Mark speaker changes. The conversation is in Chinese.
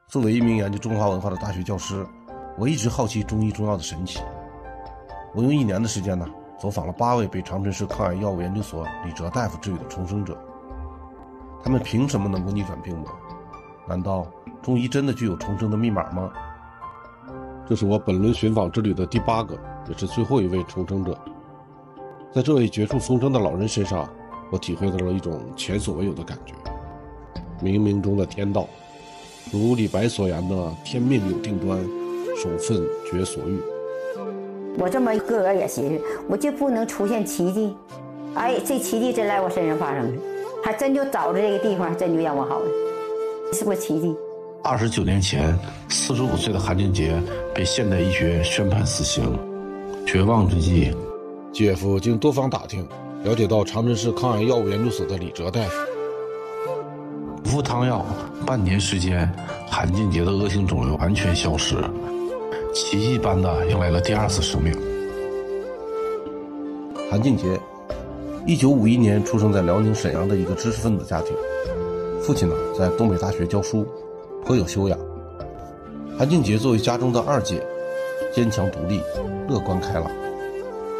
Speaker 1: 作为一名研究中华文化的大学教师，我一直好奇中医中药的神奇。我用1年的时间走访了8位被长春市抗癌药物研究所李哲大夫治愈的重生者。他们凭什么能够逆转病魔？难道中医真的具有重生的密码吗？
Speaker 2: 这是我本轮寻访之旅的第8个，也是最后一位重生者。在这位绝处逢生的老人身上，我体会到了一种前所未有的感觉，冥冥中的天道，如李白所言的天命有定端，守分觉所欲。
Speaker 3: 我这么个个也寻思，我就不能出现奇迹。这奇迹真来我身上发生了，还真就找着这个地方，真就让我好了，是不是奇迹
Speaker 4: ？29年前，45岁的韩俊杰被现代医学宣判死刑。绝望之际，
Speaker 2: 姐夫经多方打听，了解到长春市抗癌药物研究所的李哲大夫。
Speaker 4: 服汤药半年时间，韩俊杰的恶性肿瘤完全消失，奇迹般的迎来了第2次生命。
Speaker 1: 韩俊杰，1951年出生在辽宁沈阳的一个知识分子家庭，父亲在东北大学教书，颇有修养。韩俊杰作为家中的2姐，坚强独立，乐观开朗。